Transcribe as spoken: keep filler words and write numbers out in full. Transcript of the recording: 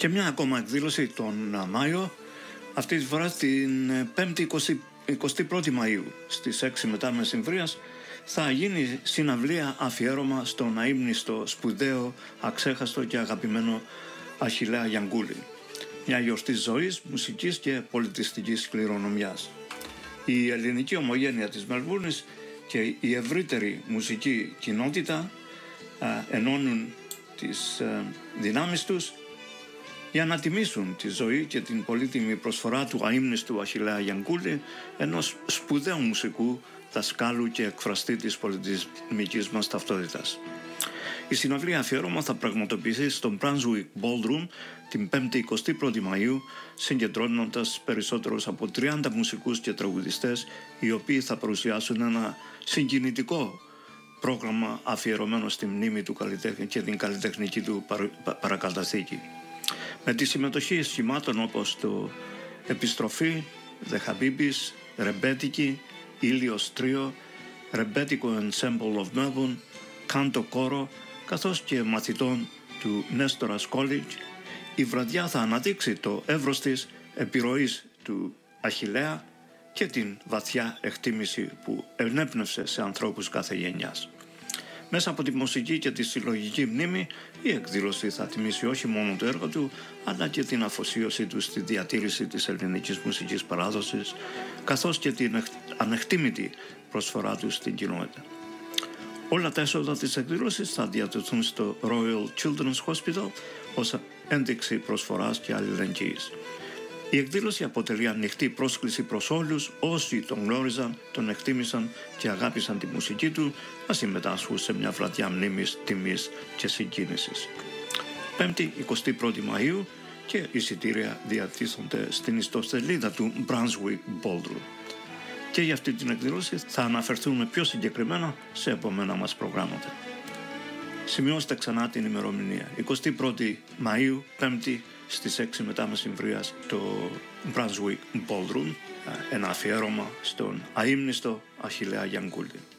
Και μια ακόμα εκδήλωση τον Μάιο, αυτή τη φορά την πέμπτη εικοστή πρώτη Μαΐου στις έξι μετά μεσημβρίας, θα γίνει συναυλία αφιέρωμα στον αείμνηστο, σπουδαίο, αξέχαστο και αγαπημένο Αχιλλέα Γιανγκούλη. Μια γιορτή ζωής, μουσικής και πολιτιστικής κληρονομιάς. Η ελληνική ομογένεια της Μελβούρνης και η ευρύτερη μουσική κοινότητα α, ενώνουν τις α, δυνάμεις τους για να τιμήσουν τη ζωή και την πολύτιμη προσφορά του αείμνηστου Αχιλλέα Γιανγκούλη, ενός σπουδαίου μουσικού, δασκάλου και εκφραστή της πολιτισμικής μας ταυτότητας. Η συναυλία αφιέρωμα θα πραγματοποιηθεί στο Brunswick Ballroom την πέμπτη εικοστή πρώτη Μαΐου, συγκεντρώνοντας περισσότερους από τριάντα μουσικούς και τραγουδιστές, οι οποίοι θα παρουσιάσουν ένα συγκινητικό πρόγραμμα αφιερωμένο στη μνήμη του καλλιτέχνη και την καλλιτεχνική του παρακαταθήκη. Με τη συμμετοχή σχημάτων όπως το Επιστροφή, The Habibis, Ρεμπέτικη, Ήλιος Τρίο, Ρεμπέτικο Ensemble of Melbourne, Κάντο Κόρο, καθώς και μαθητών του Νέστορας College, η βραδιά θα αναδείξει το εύρος της επιρροής του Αχιλλέα και την βαθιά εκτίμηση που ενέπνευσε σε ανθρώπους κάθε γενιάς. Μέσα από τη μουσική και τη συλλογική μνήμη, η εκδήλωση θα τιμήσει όχι μόνο το έργο του, αλλά και την αφοσίωσή του στη διατήρηση της ελληνικής μουσικής παράδοσης, καθώς και την ανεκτήμητη προσφορά του στην κοινότητα. Όλα τα έσοδα της εκδήλωσης θα διατεθούν στο Royal Children's Hospital ως ένδειξη προσφοράς και αλληλεγγύης. Η εκδήλωση αποτελεί ανοιχτή πρόσκληση προς όλους όσοι τον γνώριζαν, τον εκτίμησαν και αγάπησαν τη μουσική του να συμμετάσχουν σε μια βραδιά μνήμης, τιμής και συγκίνησης. πέμπτη εικοστή πρώτη Μαΐου και εισιτήρια διατίθονται στην ιστοσελίδα του Brunswick Ballroom. Και για αυτή την εκδήλωση θα αναφερθούμε πιο συγκεκριμένα σε επόμενα μας προγράμματα. Σημειώστε ξανά την ημερομηνία. εικοστή πρώτη Μαΐου, πέμπτη στις έξι μετά μεσημβρίας, το Brunswick Ballroom, ένα αφιέρωμα στον αείμνηστο Αχιλλέα Γιανγκούλη.